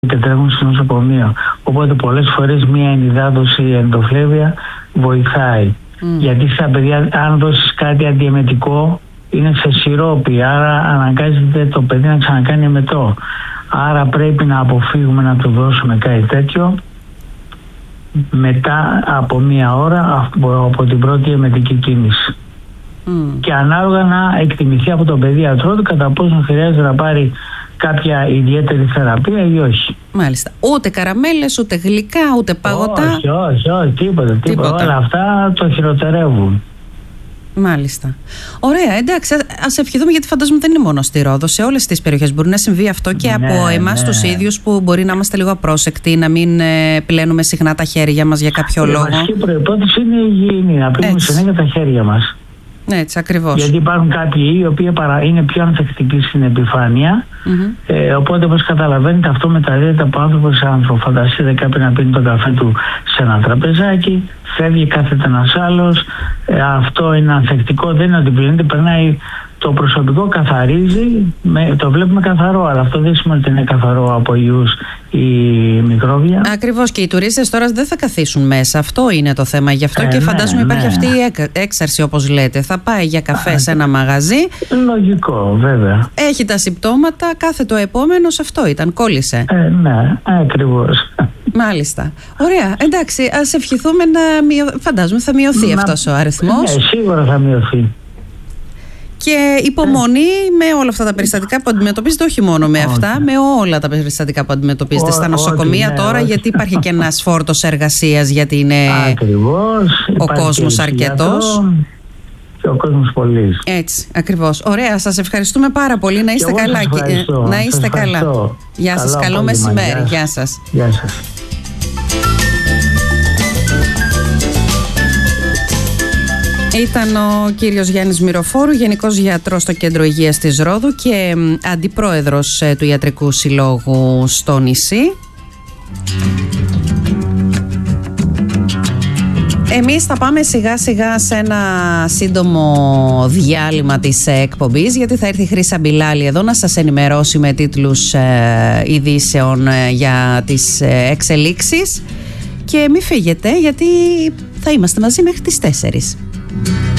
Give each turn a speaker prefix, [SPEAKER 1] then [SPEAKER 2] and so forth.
[SPEAKER 1] και τρέχουν στο νοσοκομείο. Οπότε πολλές φορές μια ενυδάτωση ενδοφλέβεια βοηθάει. Γιατί στα παιδιά, αν δώσεις κάτι αντιεμετικό, είναι σε σιρόπι, άρα αναγκάζεται το παιδί να ξανακάνει εμετό. Άρα πρέπει να αποφύγουμε να του δώσουμε κάτι τέτοιο μετά από μία ώρα από την πρώτη εμετική κίνηση. Και ανάλογα να εκτιμηθεί από τον παιδίατρό του κατά πόσο χρειάζεται να πάρει κάποια ιδιαίτερη θεραπεία ή όχι.
[SPEAKER 2] Μάλιστα. Ούτε καραμέλες, ούτε γλυκά, ούτε παγωτά.
[SPEAKER 1] Όχι, τίποτα. Όλα αυτά το χειροτερεύουν.
[SPEAKER 2] Μάλιστα. Ωραία, εντάξει, ας ευχηθούμε, γιατί φαντάζομαι δεν είναι μόνο στη Ρόδο. Σε όλες τις περιοχές μπορεί να συμβεί αυτό και από εμάς τους ίδιους, που μπορεί να είμαστε λίγο απρόσεκτοι, να μην πλένουμε συχνά τα χέρια μας για κάποιο λόγο.
[SPEAKER 1] Η βασική προϋπόθεση είναι η υγιεινή, να πλένουμε συνέχεια τα χέρια μας.
[SPEAKER 2] Έτσι, ακριβώς.
[SPEAKER 1] Γιατί υπάρχουν κάποιοι οι οποίοι είναι πιο ανθεκτικοί στην επιφάνεια. Οπότε, όπως καταλαβαίνετε, αυτό μεταδίδεται από άνθρωπο σε άνθρωπο. Φανταστείτε κάποιον να πίνει τον καφέ του σε ένα τραπεζάκι, φεύγει, κάθεται ένας άλλος. Αυτό είναι ανθεκτικό, δεν είναι ότι πλύνεται, περνάει. Το προσωπικό καθαρίζει, το βλέπουμε καθαρό, αλλά αυτό δεν σημαίνει ότι είναι καθαρό από ιούς ή μικρόβια.
[SPEAKER 2] Ακριβώς, και οι τουρίστες τώρα δεν θα καθίσουν μέσα. Αυτό είναι το θέμα. Γι' αυτό και φαντάζομαι υπάρχει αυτή η έξαρση, όπως λέτε. Θα πάει για καφέ σε ένα μαγαζί.
[SPEAKER 1] Λογικό, βέβαια.
[SPEAKER 2] Έχει τα συμπτώματα, κάθε το επόμενος αυτό ήταν, κόλλησε.
[SPEAKER 1] Ναι, ακριβώς.
[SPEAKER 2] Μάλιστα. Ωραία. Εντάξει, ας ευχηθούμε φαντάζομαι θα μειωθεί αυτός ο αριθμός.
[SPEAKER 1] Ναι, σίγουρα θα μειωθεί.
[SPEAKER 2] Και υπομονή με όλα αυτά τα περιστατικά που αντιμετωπίζετε, όχι μόνο με αυτά, με όλα τα περιστατικά που αντιμετωπίζετε στα νοσοκομεία τώρα, γιατί υπάρχει και ένας φόρτος εργασίας, γιατί είναι ο κόσμος αρκετός.
[SPEAKER 1] Και ο κόσμος πολύς.
[SPEAKER 2] Έτσι, ακριβώς. Ωραία, σας ευχαριστούμε πάρα πολύ. Να είστε καλά. Να είστε καλά. Γεια σας, καλό μεσημέρι. Γεια σας.
[SPEAKER 1] Γεια σας.
[SPEAKER 2] Ήταν ο κύριος Γιάννης Μυροφόρου, Γενικός Γιατρός στο Κέντρο Υγείας της Ρόδου και Αντιπρόεδρος του Ιατρικού Συλλόγου στο νησί. Εμείς θα πάμε σιγά σιγά σε ένα σύντομο διάλειμμα της εκπομπής, γιατί θα έρθει η Χρύσα Μπιλάλη εδώ να σας ενημερώσει με τίτλους ειδήσεων για τις εξελίξεις. Και μη φύγετε, γιατί θα είμαστε μαζί μέχρι τις 4.